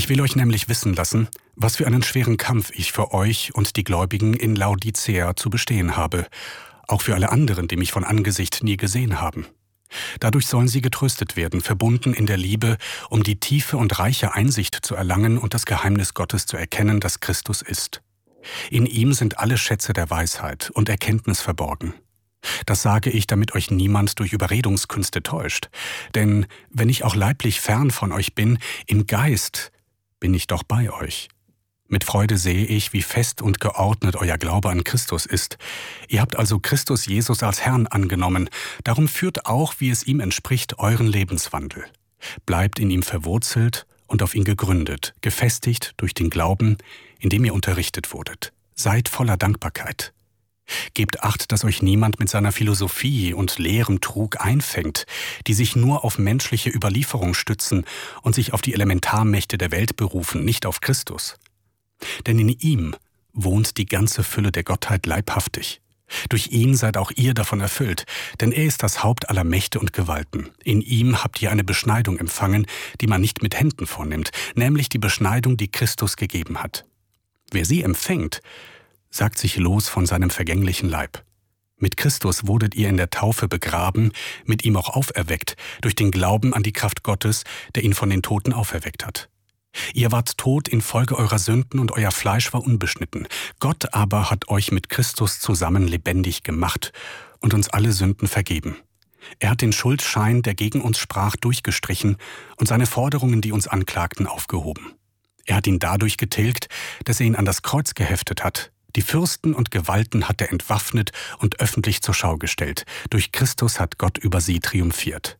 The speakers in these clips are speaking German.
Ich will euch nämlich wissen lassen, was für einen schweren Kampf ich für euch und die Gläubigen in Laodicea zu bestehen habe, auch für alle anderen, die mich von Angesicht nie gesehen haben. Dadurch sollen sie getröstet werden, verbunden in der Liebe, um die tiefe und reiche Einsicht zu erlangen und das Geheimnis Gottes zu erkennen, das Christus ist. In ihm sind alle Schätze der Weisheit und Erkenntnis verborgen. Das sage ich, damit euch niemand durch Überredungskünste täuscht. Denn wenn ich auch leiblich fern von euch bin, im Geist bin ich doch bei euch. Mit Freude sehe ich, wie fest und geordnet euer Glaube an Christus ist. Ihr habt also Christus Jesus als Herrn angenommen. Darum führt auch, wie es ihm entspricht, euren Lebenswandel. Bleibt in ihm verwurzelt und auf ihn gegründet, gefestigt durch den Glauben, in dem ihr unterrichtet wurdet. Seid voller Dankbarkeit. Gebt Acht, dass euch niemand mit seiner Philosophie und leerem Trug einfängt, die sich nur auf menschliche Überlieferung stützen und sich auf die Elementarmächte der Welt berufen, nicht auf Christus. Denn in ihm wohnt die ganze Fülle der Gottheit leibhaftig. Durch ihn seid auch ihr davon erfüllt, denn er ist das Haupt aller Mächte und Gewalten. In ihm habt ihr eine Beschneidung empfangen, die man nicht mit Händen vornimmt, nämlich die Beschneidung, die Christus gegeben hat. Wer sie empfängt, sagt sich los von seinem vergänglichen Leib. Mit Christus wurdet ihr in der Taufe begraben, mit ihm auch auferweckt, durch den Glauben an die Kraft Gottes, der ihn von den Toten auferweckt hat. Ihr wart tot infolge eurer Sünden und euer Fleisch war unbeschnitten. Gott aber hat euch mit Christus zusammen lebendig gemacht und uns alle Sünden vergeben. Er hat den Schuldschein, der gegen uns sprach, durchgestrichen und seine Forderungen, die uns anklagten, aufgehoben. Er hat ihn dadurch getilgt, dass er ihn an das Kreuz geheftet hat. Die Fürsten und Gewalten hat er entwaffnet und öffentlich zur Schau gestellt. Durch Christus hat Gott über sie triumphiert.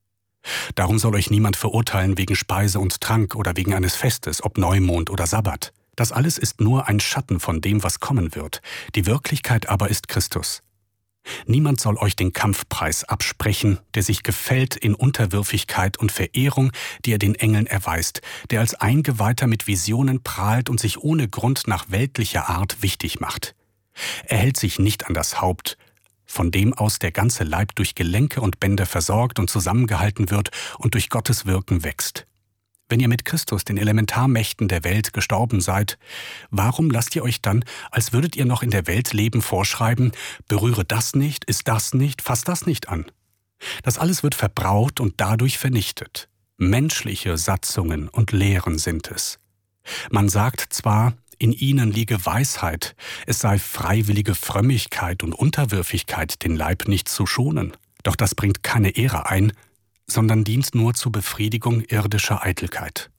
Darum soll euch niemand verurteilen wegen Speise und Trank oder wegen eines Festes, ob Neumond oder Sabbat. Das alles ist nur ein Schatten von dem, was kommen wird. Die Wirklichkeit aber ist Christus. Niemand soll euch den Kampfpreis absprechen, der sich gefällt in Unterwürfigkeit und Verehrung, die er den Engeln erweist, der als Eingeweihter mit Visionen prahlt und sich ohne Grund nach weltlicher Art wichtig macht. Er hält sich nicht an das Haupt, von dem aus der ganze Leib durch Gelenke und Bänder versorgt und zusammengehalten wird und durch Gottes Wirken wächst. Wenn ihr mit Christus den Elementarmächten der Welt gestorben seid, warum lasst ihr euch dann, als würdet ihr noch in der Welt leben, vorschreiben, berühre das nicht, iss das nicht, fass das nicht an? Das alles wird verbraucht und dadurch vernichtet. Menschliche Satzungen und Lehren sind es. Man sagt zwar, in ihnen liege Weisheit, es sei freiwillige Frömmigkeit und Unterwürfigkeit, den Leib nicht zu schonen. Doch das bringt keine Ehre ein, sondern dient nur zur Befriedigung irdischer Eitelkeit.